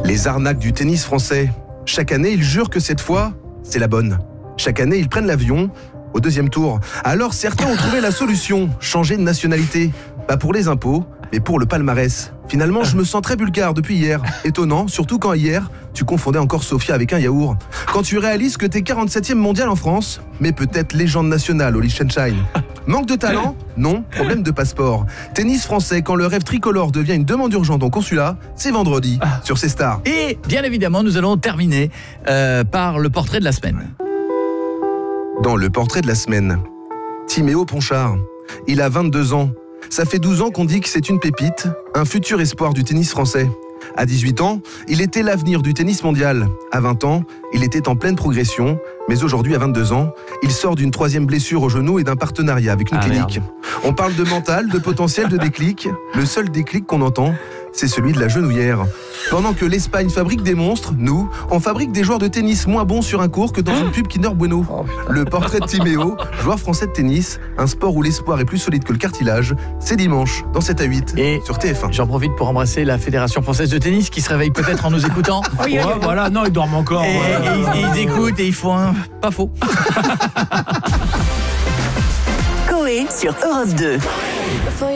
Les arnaques du tennis français. Chaque année, ils jurent que cette fois, c'est la bonne. Chaque année, ils prennent l'avion au deuxième tour. Alors certains ont trouvé la solution, changer de nationalité. Pas pour les impôts, mais pour le palmarès. Finalement, je me sens très bulgare depuis hier. Étonnant, surtout quand hier, tu confondais encore Sofia avec un yaourt. Quand tu réalises que t'es 47e mondial en France, mais peut-être légende nationale au Liechtenstein. Manque de talent ? Non, problème de passeport. Tennis français, quand le rêve tricolore devient une demande urgente au consulat, c'est vendredi, sur ces stars. Et bien évidemment, nous allons terminer par le portrait de la semaine. Dans le portrait de la semaine, Timéo Ponchard. Il a 22 ans. Ça fait 12 ans qu'on dit que c'est une pépite, un futur espoir du tennis français. À 18 ans, il était l'avenir du tennis mondial. À 20 ans, il était en pleine progression. Mais aujourd'hui, à 22 ans, il sort d'une 3e blessure au genou et d'un partenariat avec une clinique. Merde. On parle de mental, de potentiel, de déclic. Le seul déclic qu'on entend, c'est celui de la genouillère. Pendant que l'Espagne fabrique des monstres, nous, on fabrique des joueurs de tennis moins bons sur un court que dans une pub Kinder Bueno. Le portrait de Timéo, joueur français de tennis, un sport où l'espoir est plus solide que le cartilage, c'est dimanche, dans 7 à 8, Et sur TF1. j'en profite pour embrasser la Fédération française de tennis qui se réveille peut-être en nous écoutant. Ouais, voilà, non, ils dorment encore. Et ils écoutent et ils font un... Pas faux. Coé sur Europe 2.